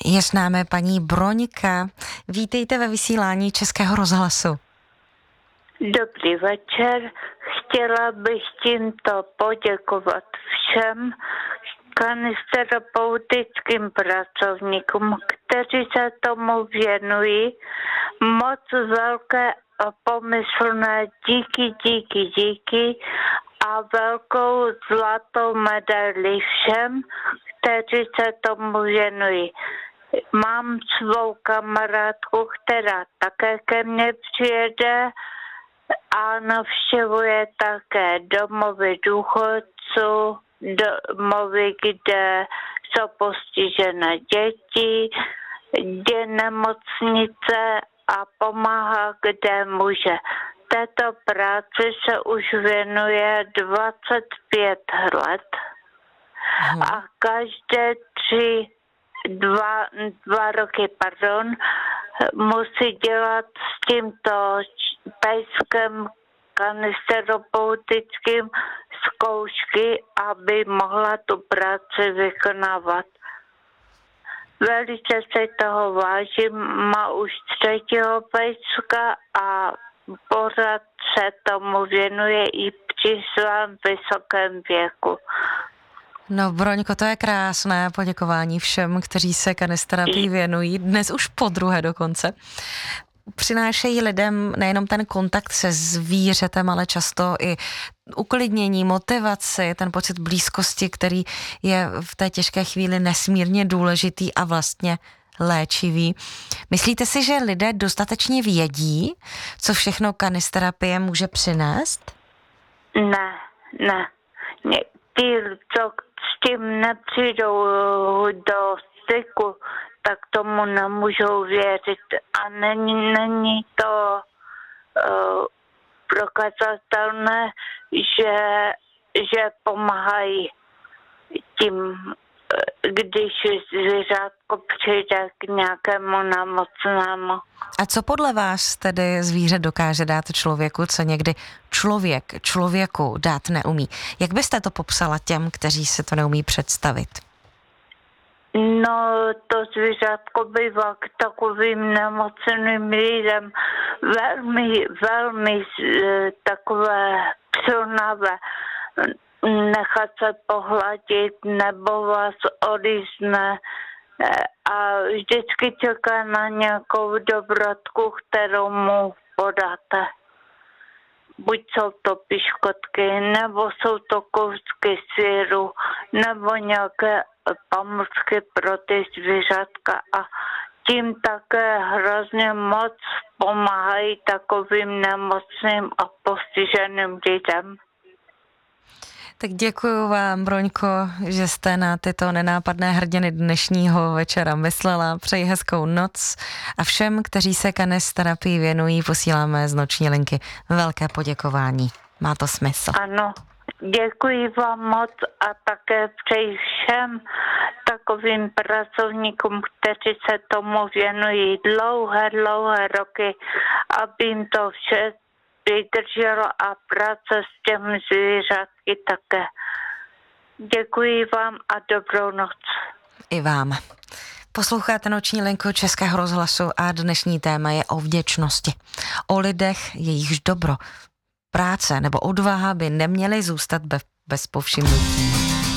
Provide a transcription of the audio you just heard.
Je s námi paní Broňka. Vítejte ve vysílání Českého rozhlasu. Dobrý večer. Chtěla bych tímto poděkovat všem kanisterapeutickým pracovníkům, kteří se tomu věnují. Moc velké a pomyslné díky a velkou zlatou medaili všem, kteří se tomu věnují. Mám svou kamarádku, která také ke mně přijede a navštěvuje také domovy důchodců, domovy, kde jsou postižené děti, nemocnice a pomáhá, kde může. Této práci se už věnuje 25 let a každé dva roky, musí dělat s tímto pejskem kanisterapeutickým zkoušky, aby mohla tu práci vykonávat. Velice se toho vážím, má už 3. pejska a pořád se tomu věnuje i při svém vysokém věku. No, Broňko, to je krásné poděkování všem, kteří se kanisterapii věnují, dnes už podruhé dokonce. Přinášejí lidem nejenom ten kontakt se zvířetem, ale často i uklidnění, motivaci, ten pocit blízkosti, který je v té těžké chvíli nesmírně důležitý a vlastně léčivý. Myslíte si, že lidé dostatečně vědí, co všechno kanisterapie může přinést? Ne. Ti, co s tím nepřijdou do styku, tak tomu nemůžou věřit. A není to prokazatelné, že pomáhají tím, když zvířátko přijde k nějakému nemocnému. A co podle vás tedy zvíře dokáže dát člověku, co někdy člověk člověku dát neumí? Jak byste to popsala těm, kteří si to neumí představit? No, to zvířátko bývá k takovým nemocným lidem velmi takové silnavé. Nechat se pohladit nebo vás odjízdne a vždycky čeká na nějakou dobrodku, kterou mu podáte. Buď jsou to piškotky, nebo jsou to kousky syru, nebo nějaké pomůcky pro ty zvířatka a tím také hrozně moc pomáhají takovým nemocným a postiženým lidem. Tak děkuji vám, Broňko, že jste na tyto nenápadné hrdiny dnešního večera myslela. Přeji hezkou noc a všem, kteří se kanisterapii věnují, posíláme z noční linky velké poděkování. Má to smysl. Ano, děkuji vám moc a také přeji všem takovým pracovníkům, kteří se tomu věnují dlouhé roky, aby jim to vše vydrželo a práce s těmi zvířátky také. Děkuji vám a dobrou noc. I vám. Posloucháte noční linku Českého rozhlasu a dnešní téma je o vděčnosti. O lidech, jejichž dobro, práce nebo odvaha by neměly zůstat bez povšimnutí.